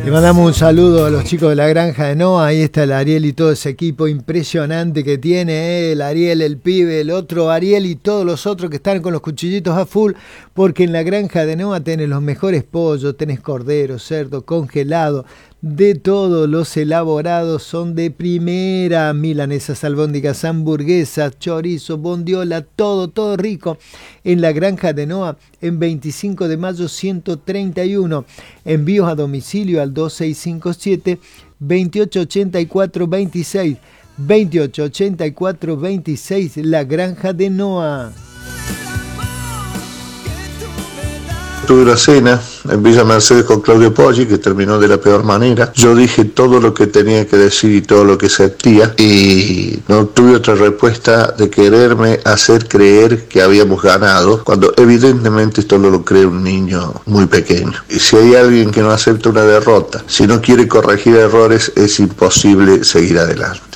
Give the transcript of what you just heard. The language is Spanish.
Le mandamos un saludo a los chicos de la granja de Noa. Ahí está el Ariel y todo ese equipo impresionante que tiene, el Ariel, el pibe, el otro Ariel y todos los otros que están con los cuchillitos a full, porque en la granja de Noa tenés los mejores pollos, tenés cordero, cerdo, congelado, de todo. Los elaborados son de primera: milanesas, albóndigas, hamburguesas, chorizo, bondiola, todo rico. En la granja de Noa, en 25 de mayo 131. Envíos a domicilio al 2657 2884 26 2884 26. La granja de Noa. Tuve una cena en Villa Mercedes con Claudio Poggi, que terminó de la peor manera. Yo dije todo lo que tenía que decir y todo lo que sentía, y no tuve otra respuesta de quererme hacer creer que habíamos ganado, cuando evidentemente esto lo cree un niño muy pequeño. Y si hay alguien que no acepta una derrota, si no quiere corregir errores, es imposible seguir adelante.